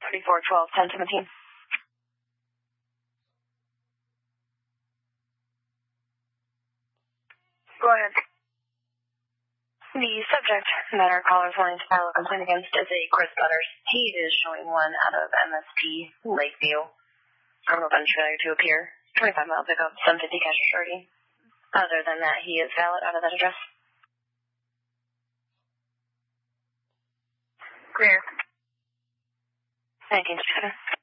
3412 1017. Go ahead. The subject that our caller is wanting to file a complaint against is a Chris Butters. He is showing one out of MSP Lakeview. Criminal bench failure to appear. 25-mile pickup, 750 cash or surety. Other than that, he is valid out of that address. Clear. Thank you, Mr. Cutter.